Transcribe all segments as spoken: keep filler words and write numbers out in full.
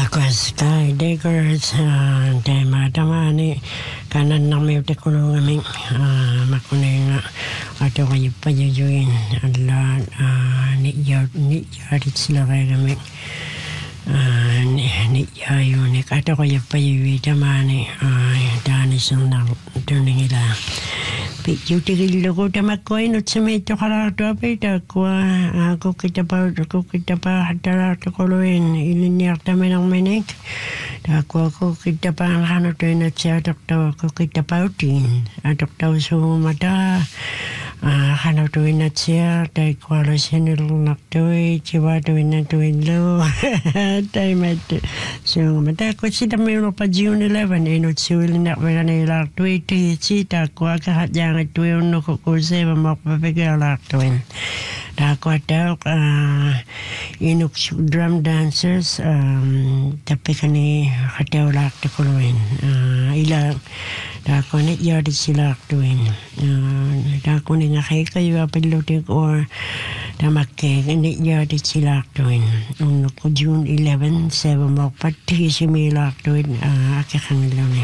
Takas kai dekors te matamani kanan nami te kulungami makuninga ato kayo pajujuin ala ni yar ni yarit sila kagami ni ni yayo ni kato kayo pajujuin tamani dani sundang tuningila Pijuti kilo ko tamakoi no tsemeto harato apita kwa ako kita pa ako kita pa hatara to koloin iliniar tamenang menek ako ako kita pa hano to na siya doktor ako kita pa utin doktor so mata hano to na siya tay kwalo senil naktoy chiwa to na to lo tay met so mata ko sita meron pa June eleventh ino siwil na wala na ilak to iti sita kwa kahatya ang tuwing no kukuse makapapigala tuwing dako daw inuk drum dancers tapi kani kataw lak tukuluin ila dako ni yadi sila tuwing dako ni ngakay kayo apilutik or damakke ni yadi sila tuwing unuk June eleventh seven makapati similak tuwing akikangilo ni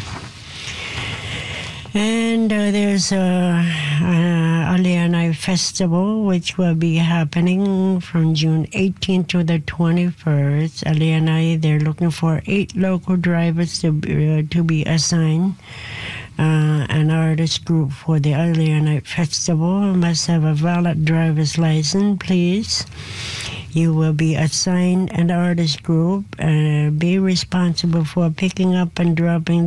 And uh, there's a uh, Alianai Festival, which will be happening from June eighteenth to the twenty-first. Alianai, they're looking for eight local drivers to be, uh, to be assigned. Uh, an artist group for the Alianai Festival must have a valid driver's license, please. You will be assigned an artist group. Uh, be responsible for picking up and dropping